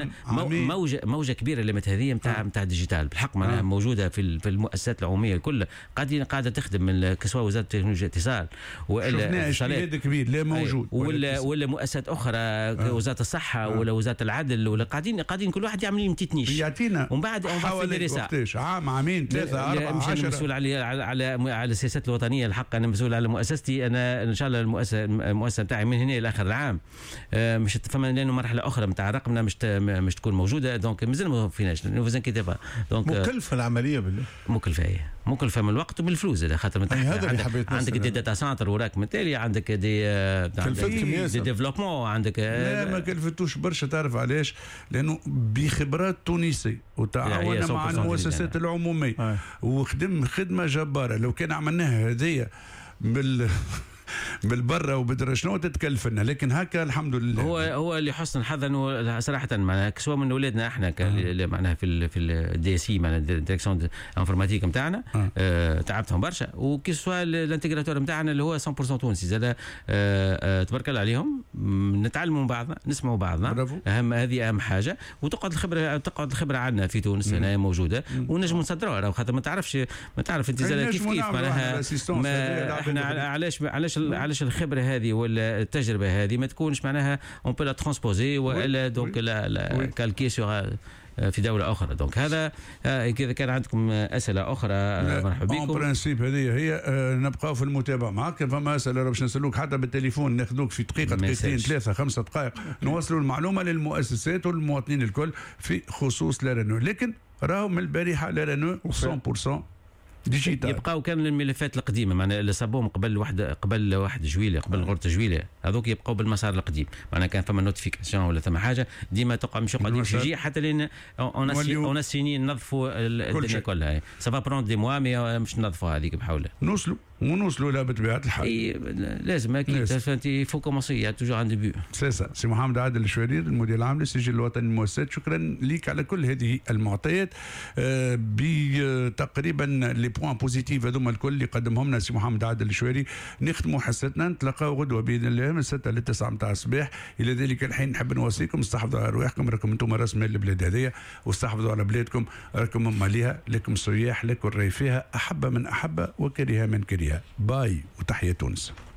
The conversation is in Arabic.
موجه كبيره اللي هذه نتاع الديجيتال بالحق معناها موجوده في المؤسسات العموميه الكل قاعده تخدم سواء وزاره التكنولوجيا والاتصال والا شفنا كبير لا موجود ولا مؤسسات اخرى وزاره الصحه ولا وزاره العدل ولا قاعدين كل واحد يعمل يمتيت نيش يعطينا ومن بعد حوالي وقتاش عام عامين 3 4 مش انا مسؤول على السياسات الوطنيه الحق انا مسؤول على مؤسستي انا ان شاء الله المؤسسه بتاعي من هنا لاخر العام مش فما لانه مرحله اخرى نتاع رقمنا مش تكون موجوده دونك مازال ما فيناش نوفزن كتابه دونك مكلفه العمليه بالله مكلفه من الوقت ومن الفلوس على خاطر عندك دي داتا سنتر وراك من تالي عندك دي ديفلوبمون عندك لا ما كلفتوش برشا تعرف علاش لانه بخبرات تونسي وتعاون مع المؤسسات العموميه وخدم خدمه جباره لو كان عملناها هذه بالبرة وبدرا شنو تتكلف لنا لكن هكا الحمد لله هو اللي حسن الحظ انه صراحه معناها سواء من اولادنا احنا معناها في الدي اس اي معناها الديريكسيون انفورماتيك نتاعنا تعبتهم برشا وكي سوا الانتجراتور نتاعنا اللي هو 100% تونسي زاد تبارك الله عليهم نتعلموا من بعضنا نسمعوا بعضنا هذه اهم حاجه وتقعد الخبره عندنا في تونس هنا موجوده ونجم نصدروها خاطر ما تعرف انت زاد كيف معناها احنا علاش الخبره هذه ولا التجربه هذه ما تكونش معناها اون بو لا ترانسبوزي والا دونك لا كالكي في دوله اخرى دونك هذا اذا كان عندكم اسئله اخرى مرحبا بكم. برانسيب هذه هي نبقاو في المتابعه معك فما اسئله باش نسالوك حتى بالتليفون ناخذوك في دقيقه دقيقتين 3 5 دقائق نوصلوا المعلومه للمؤسسات والمواطنين الكل في خصوص لا رينو لكن راهو من البارحه لا رينو 100% ديجيتال يبقاو كان الملفات القديمه معناها اللي صابوهم قبل واحد جويله قبل غرفه جويله هذوك يبقاو بالمسار القديم معناها كان فما نوتيفيكاسيون ولا ثم حاجه ديما تقع مش قاعدين يجي حتى لين اون سيني نظفوا الدنيا كلها سافا برون دي موا مي مش نظفوا هذيك بحول ونوصلوا لها بطبيعه الحال اي لازم اكيد انت فو كومونسي توجور عند بي سي محمد عادل الشوارير المدير العام للسجل الوطني للمؤسسات شكرا لك على كل هذه المعطيات بتقريبا لي بوين بوزيتيف هذوما الكل اللي قدمهم لنا سي محمد عادل الشواري نختموا حصتنا نتلاقاو غدوه باذن الله من 6 ل 9 متاع الصباح الى ذلك الحين نحب نوصيكم استحفظوا على رواحكم راكم انتم راس مال البلاد هذيا واستحفظوا على بلادكم راكم هم ليها لكم سياح لكم الري فيها احب من احب وكره من كره باي وتحية تونس.